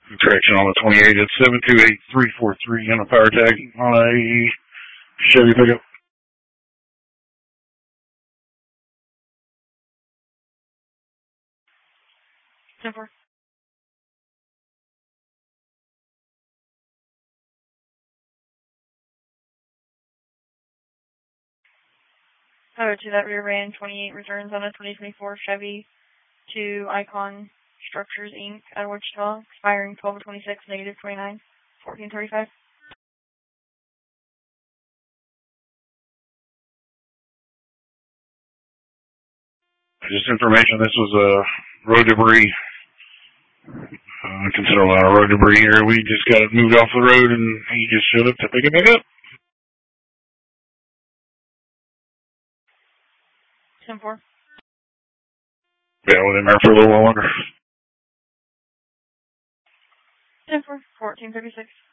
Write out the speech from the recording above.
Correction on the 28, it's 728343 on a power tag on a Chevy pickup. Simple. To that rear van 28 returns on a 2024 Chevy to Icon Structures Inc. out of Wichita, expiring 12/26, -29, 1435. Just information, this was road debris. I consider a lot of road debris here. We just got it moved off the road and he just showed up to pick it back up. 10-4. Yeah, with him there for a little while longer. 10-4, 1436.